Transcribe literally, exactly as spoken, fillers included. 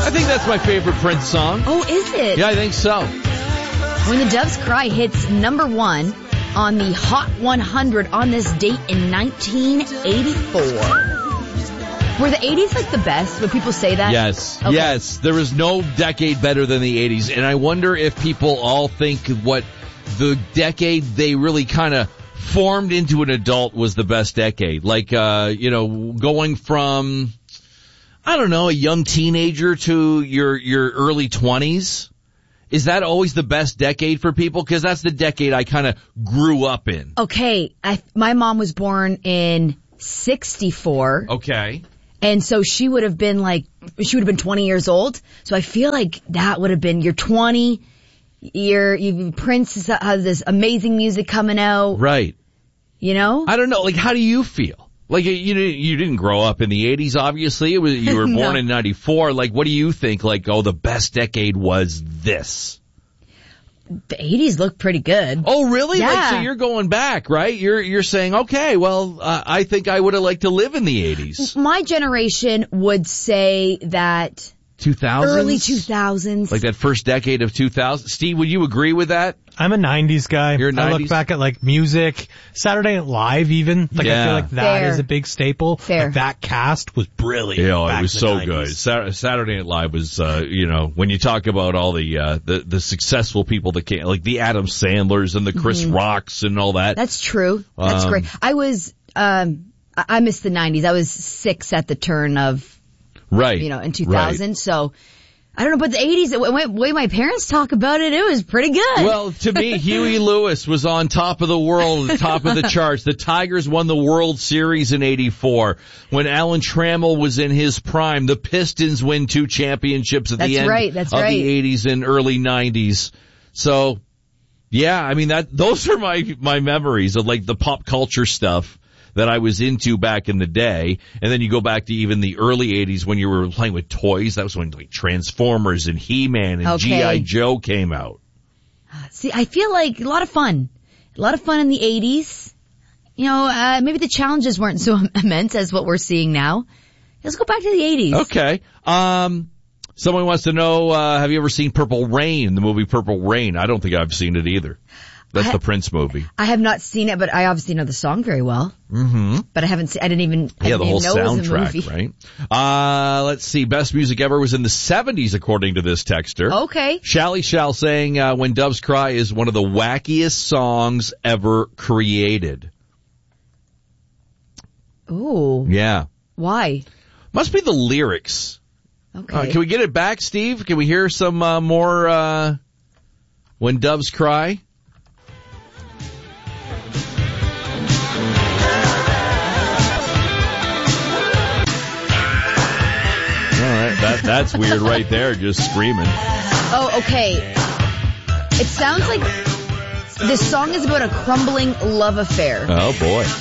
I think that's my favorite Prince song. Oh, is it? Yeah, I think so. When the Doves Cry hits number one on the Hot one hundred on this date in nineteen eighty-four. Were the eighties like the best? Would people say that? Yes. Okay. Yes. There is no decade better than the eighties. And I wonder if people all think what the decade they really kind of formed into an adult was the best decade. Like, uh, you know, going from, I don't know, a young teenager to your, your early twenties. Is that always the best decade for people? Because that's the decade I kind of grew up in. Okay. I, my mom was born in sixty-four. Okay. And so she would have been like, she would have been twenty years old. So I feel like that would have been, you're twenty, you're, you, Prince has this amazing music coming out. Right. You know? I don't know. Like, how do you feel? Like, you you didn't, you didn't grow up in the eighties, obviously. It was, you were born No. in ninety-four. Like, what do you think? Like, oh, the best decade was this. The eighties look pretty good. Oh, really? Yeah. Like, so you're going back, right? You're, you're saying, okay, well, uh, I think I would have liked to live in the eighties. My generation would say that two thousands? early two thousands. Like that first decade of two thousand. Steve, would you agree with that? I'm a nineties guy. You're a I nineties? look back at like music, Saturday Night Live even. Like Yeah. I feel like that Fair. is a big staple. Fair. Like that cast was brilliant. Yeah, back it was in the so nineties. good. Sat- Saturday Night Live was, uh, you know, when you talk about all the, uh, the, the successful people that came, like the Adam Sandlers and the Chris Mm-hmm. Rocks and all that. That's true. That's Um, great. I was, um, I I missed the nineties. I was six at the turn of, Right. you know, in two thousand. So I don't know, but the eighties, the way, way my parents talk about it, it was pretty good. Well, to me, Huey Lewis was on top of the world, top of the charts. The Tigers won the World Series in eighty-four. When Alan Trammell was in his prime, the Pistons win two championships at That's the end right, that's of right. the eighties and early nineties. So, yeah, I mean, that those are my my memories of like the pop culture stuff that I was into back in the day. And then you go back to even the early eighties when you were playing with toys. That was when like Transformers and He-Man and Okay. G I. Joe came out. See, I feel like a lot of fun. A lot of fun in the eighties. You know, uh, maybe the challenges weren't so immense as what we're seeing now. Let's go back to the eighties. Okay. Um, someone wants to know, uh, have you ever seen Purple Rain, the movie Purple Rain? I don't think I've seen it either. That's I- the Prince movie. I have not seen it, but I obviously know the song very well. Mm-hmm. But I haven't seen, I didn't even, I Yeah, didn't the whole even know it was a soundtrack, movie. right? Uh, let's see. Best music ever was in the seventies, according to this texter. Okay. Shally Shall saying, uh, When Doves Cry is one of the wackiest songs ever created. Ooh. Yeah. Why? Must be the lyrics. Okay. Uh, can we get it back, Steve? Can we hear some, uh, more, uh, When Doves Cry? That, that's weird right there, just screaming. Oh, okay. It sounds like this song is about a crumbling love affair. Oh, boy.